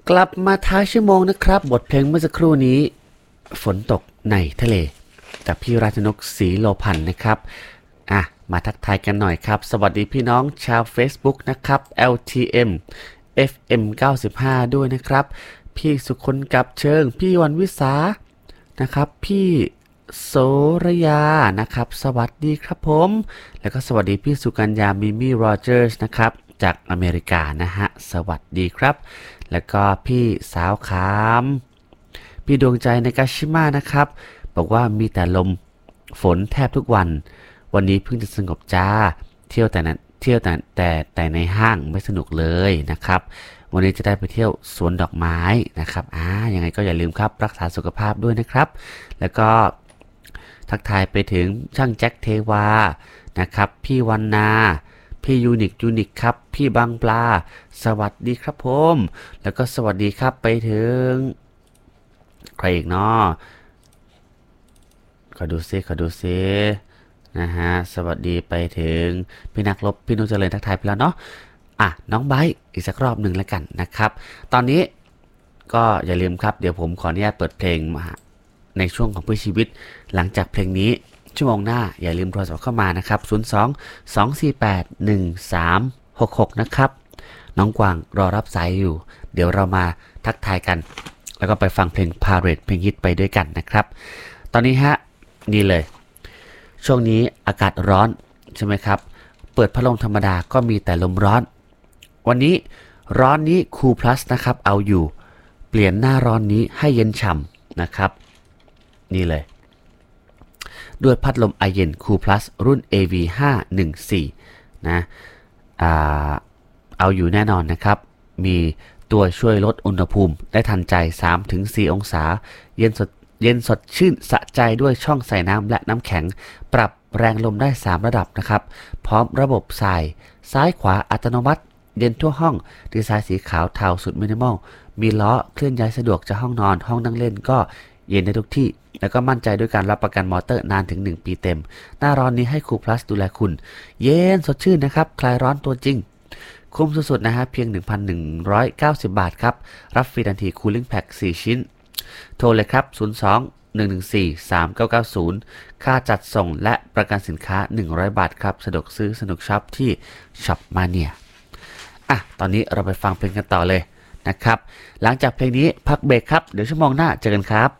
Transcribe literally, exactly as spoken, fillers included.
กลับมาท้ายชั่วโมงนะครับบทเพลงเมื่อสักครู่นี้ฝนตกในทะเลจากพี่ราชนกศรีโลพันธ์นะครับอ่ะมาทักทายกันหน่อยครับสวัสดีพี่น้องชาว Facebook นะครับ แอล ที เอ็ม เอฟ เอ็ม เก้าสิบห้า ด้วยนะครับพี่สุคนกับเชิงพี่วันวิสานะครับพี่โสระยานะครับสวัสดีครับผมแล้วก็สวัสดีพี่สุกัญญามิมี่โรเจอร์สนะครับจากอเมริกานะฮะสวัสดีครับแล้วก็พี่สาวขามพี่ดวงใจในกาชิมะนะครับบอกว่ามีแต่ลมฝนแทบทุกวันวันนี้เพิ่งจะสงบจ้าเที่ยวแต่นั้นเที่ยวแต่แต่แต่ในห้างไม่สนุกเลยนะครับวันนี้จะได้ไปเที่ยวสวนดอกไม้นะครับอ่ายังไงก็อย่าลืมครับรักษาสุขภาพด้วยนะครับแล้วก็ทักทายไปถึงช่างแจ็คเทวานะครับพี่วันนาพี่ยูนิคยูนิคครับพี่บางปลาสวัสดีครับผมแล้วก็สวัสดีครับไปถึงใครอีกเนาะขอดูซิขอดูซินะฮะสวัสดีไปถึงพี่นักรบพี่นุชเจริญทักทายไปแล้วเนาะอ่ะน้องไบร์ทอีกสักรอบหนึ่งแล้วกันนะครับตอนนี้ก็อย่าลืมครับเดี๋ยวผมขออนุญาตเปิดเพลงมาในช่วงของเพื่อชีวิตหลังจากเพลงนี้ชั่วโมงหน้าอย่าลืมโทรศัพท์เข้ามานะครับศูนย์ สอง สอง สี่ แปด หนึ่ง สาม หก หกนะครับน้องกวางรอรับสายอยู่เดี๋ยวเรามาทักทายกันแล้วก็ไปฟังเพลงพาเรดเพลงฮิตไปด้วยกันนะครับตอนนี้ฮะนี่เลยช่วงนี้อากาศร้อนใช่ไหมครับเปิดพัดลมธรรมดาก็มีแต่ลมร้อนวันนี้ร้อนนี้คูลพลัสนะครับเอาอยู่เปลี่ยนหน้าร้อนนี้ให้เย็นฉ่ำนะครับนี่เลยด้วยพัดลมไอเย็นคูลพลัสรุ่น เอ วี ห้าหนึ่งสี่นะอ่าเอาอยู่แน่นอนนะครับมีตัวช่วยลดอุณหภูมิได้ทันใจ สามถึงสี่ องศาเย็นสดเย็นสดชื่นสะใจด้วยช่องใส่น้ำและน้ำแข็งปรับแรงลมได้สามระดับนะครับพร้อมระบบสายซ้ายขวาอัตโนมัติเย็นทั่วห้องดีไซน์สีขาวเทาสุดมินิมอลมีล้อเคลื่อนย้ายสะดวกจากห้องนอนห้องนั่งเล่นก็เย็นได้ทุกที่แล้วก็มั่นใจด้วยการรับประกันมอเตอร์นานถึงหนึ่งปีเต็มหน้าร้อนนี้ให้คูลพลัสดูแลคุณเย็นสดชื่นนะครับคลายร้อนตัวจริงคุ้มสุดๆนะฮะเพียง หนึ่งพันหนึ่งร้อยเก้าสิบ บาทครับรับฟรีทันทีคูลิ่งแพ็คสี่ชิ้นโทรเลยครับศูนย์ สอง หนึ่ง หนึ่ง สี่ สาม เก้า เก้า ศูนย์ค่าจัดส่งและประกันสินค้าหนึ่งร้อยบาทครับสะดวกซื้อสนุกช็อปที่ช็อปมาเนียอ่ะตอนนี้เราไปฟังเพลงกันต่อเลยนะครับหลังจากเพลงนี้พักเบรกครับเดี๋ยวชั่วโมงหน้าเจอกันครับ